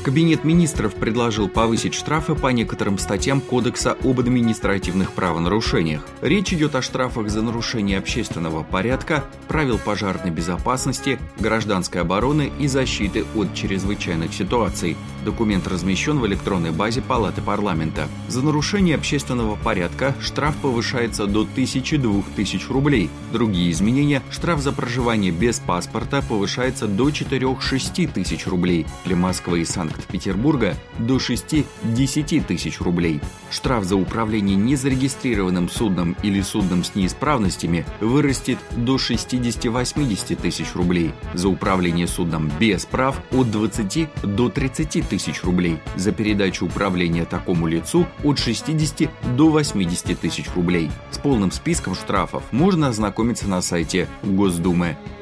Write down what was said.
Кабинет министров предложил повысить штрафы по некоторым статьям Кодекса об административных правонарушениях. Речь идет о штрафах за нарушение общественного порядка, правил пожарной безопасности, гражданской обороны и защиты от чрезвычайных ситуаций. Документ размещен в электронной базе Палаты парламента. За нарушение общественного порядка штраф повышается до 1000-2000 рублей. Другие изменения: штраф за проживание без паспорта повышается до 4-6 тысяч рублей. Для Москвы и Санкт-Петербурга до 6-10 тысяч рублей. Штраф за управление незарегистрированным судном или судном с неисправностями вырастет до 60-80 тысяч рублей. За управление судном без прав от 20 до 30 тысяч рублей. За передачу управления такому лицу от 60 до 80 тысяч рублей. С полным списком штрафов можно ознакомиться на сайте Госдумы.